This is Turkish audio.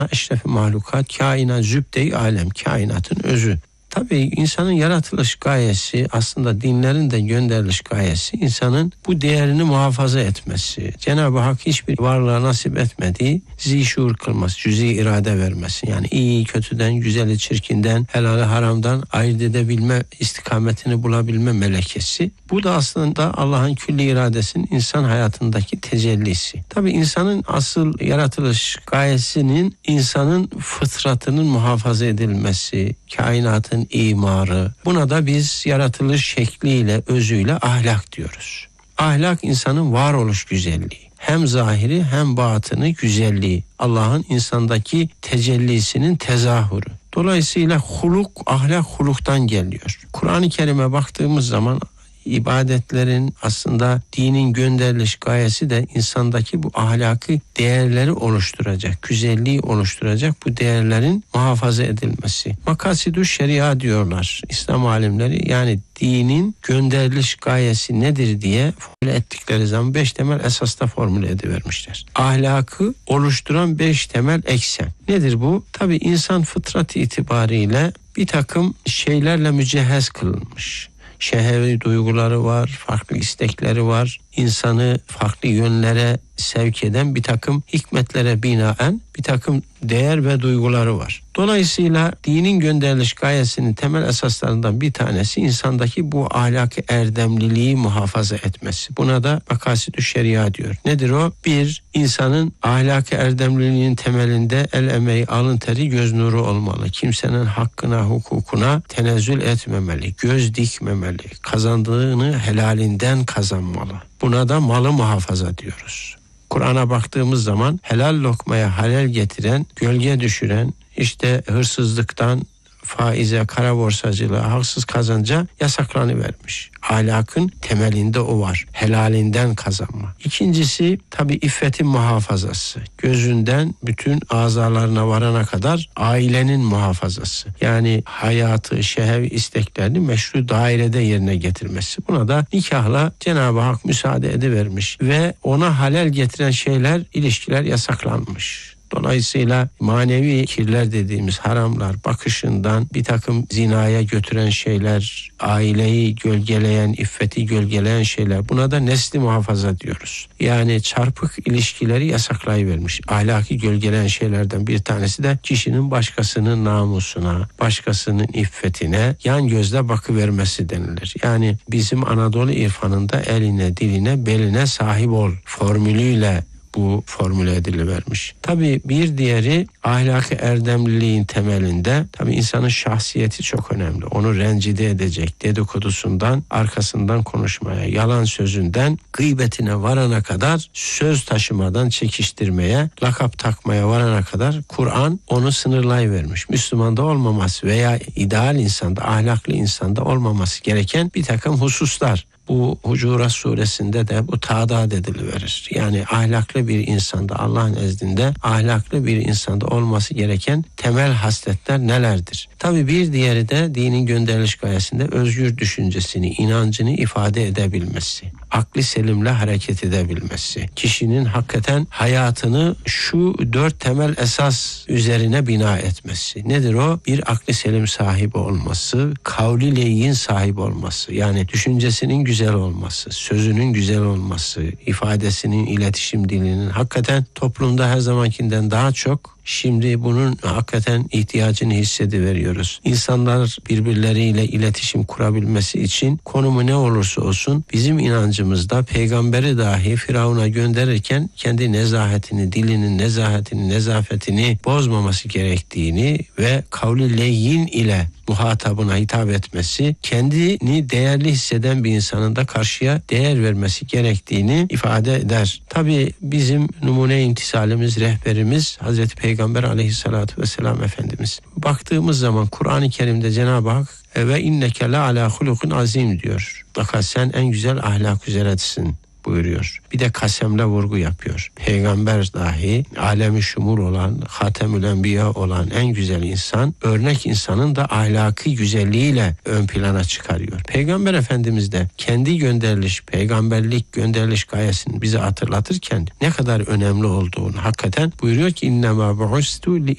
eşrefi mahlukat, kainat, zübde-i alem, kainatın özü. Tabii insanın yaratılış gayesi, aslında dinlerin de gönderiliş gayesi insanın bu değerini muhafaza etmesi. Cenab-ı Hak hiçbir varlığa nasip etmediği zişuur kılması, cüz-i irade vermesi. Yani iyi kötüden, güzeli çirkinden, helali haramdan ayırt edebilme, istikametini bulabilme melekesi. Bu da aslında Allah'ın külli iradesinin insan hayatındaki tecellisi. Tabii insanın asıl yaratılış gayesinin insanın fıtratının muhafaza edilmesi, kainatın imarı. Buna da biz yaratılış şekliyle, özüyle ahlak diyoruz. Ahlak insanın varoluş güzelliği. Hem zahiri hem batını güzelliği. Allah'ın insandaki tecellisinin tezahürü. Dolayısıyla huluk, ahlak huluktan geliyor. Kur'an-ı Kerim'e baktığımız zaman ibadetlerin, aslında dinin gönderiliş gayesi de insandaki bu ahlaki değerleri oluşturacak, güzelliği oluşturacak bu değerlerin muhafaza edilmesi. Makasidü şeria diyorlar İslam alimleri. Yani dinin gönderiliş gayesi nedir diye formüle ettikleri zaman 5 temel esasla formüle edivermişler. Ahlakı oluşturan 5 temel eksen. Nedir bu? Tabii insan fıtratı itibariyle bir takım şeylerle mücehhez kılınmış. Şehvi duyguları var, farklı istekleri var. İnsanı farklı yönlere sevk eden bir takım hikmetlere binaen bir takım değer ve duyguları var. Dolayısıyla dinin gönderiliş gayesinin temel esaslarından bir tanesi insandaki bu ahlaki erdemliliği muhafaza etmesi. Buna da makasidü şeria diyor. Nedir o? Bir, insanın ahlaki erdemliliğinin temelinde el emeği, alın teri, göz nuru olmalı. Kimsenin hakkına, hukukuna tenezzül etmemeli, göz dikmemeli. Kazandığını helalinden kazanmalı. Buna da malı muhafaza diyoruz. Kur'an'a baktığımız zaman helal lokmaya halel getiren, gölge düşüren, işte hırsızlıktan faize, kara borsacılığa, haksız kazanca yasaklanıvermiş. Ahlakın temelinde o var. Helalinden kazanma. İkincisi tabii iffetin muhafazası. Gözünden bütün azalarına varana kadar ailenin muhafazası. Yani hayatı, şehvi isteklerini meşru dairede yerine getirmesi. Buna da nikahla Cenab-ı Hak müsaade edivermiş ve ona halel getiren şeyler, ilişkiler yasaklanmış. Dolayısıyla manevi kirler dediğimiz haramlar, bakışından bir takım zinaya götüren şeyler, aileyi gölgeleyen, iffeti gölgeleyen şeyler, buna da nesli muhafaza diyoruz. Yani çarpık ilişkileri yasaklayıvermiş. Ahlaki gölgeleyen şeylerden bir tanesi de kişinin başkasının namusuna, başkasının iffetine yan gözle bakıvermesi denilir. Yani bizim Anadolu irfanında eline, diline, beline sahip ol formülüyle bu formüle edilivermiş. Tabii bir diğeri ahlaki erdemliliğin temelinde tabii insanın şahsiyeti çok önemli. Onu rencide edecek dedikodusundan, arkasından konuşmaya, yalan sözünden gıybetine varana kadar, söz taşımadan çekiştirmeye, lakap takmaya varana kadar Kur'an onu sınırlayıvermiş. Müslümanda olmaması veya ideal insanda, ahlaklı insanda olmaması gereken bir takım hususlar. Bu Hucurat suresinde de bu tadat ediliverir. Yani ahlaklı bir insanda, Allah'ın nezdinde ahlaklı bir insanda olması gereken temel hasletler nelerdir? Tabii bir diğeri de dinin gönderiliş gayesinde özgür düşüncesini, inancını ifade edebilmesi. Akli selimle hareket edebilmesi. Kişinin hakikaten hayatını şu 4 temel esas üzerine bina etmesi. Nedir o? Bir, akli selim sahibi olması, kavli leyyin sahibi olması. Yani düşüncesinin güzel olması, sözünün güzel olması, ifadesinin, iletişim dilinin hakikaten toplumda her zamankinden daha çok şimdi bunun hakikaten ihtiyacını hissediveriyoruz. İnsanlar birbirleriyle iletişim kurabilmesi için konumu ne olursa olsun bizim inancımızda peygamberi dahi Firavun'a gönderirken kendi nezahetini, dilinin nezahetini, nezafetini bozmaması gerektiğini ve kavli leyyin ile muhatabına hitap etmesi, kendini değerli hisseden bir insanın da karşıya değer vermesi gerektiğini ifade eder. Tabii bizim numune imtisalimiz, rehberimiz Hazreti Peygamber aleyhissalatu vesselam Efendimiz. Baktığımız zaman Kur'an-ı Kerim'de Cenab-ı Hak ve inneke la ala hulukun azim diyor. Fakat sen en güzel ahlak üzeresin buyuruyor. Bir de kasemle vurgu yapıyor. Peygamber dahi alemi şumul olan, hatemül enbiya olan en güzel insan, örnek insanın da ahlaki güzelliğiyle ön plana çıkarıyor. Peygamber Efendimiz de kendi gönderiliş, peygamberlik gönderiliş gayesini bize hatırlatırken ne kadar önemli olduğunu hakikaten buyuruyor ki innema bu'istu li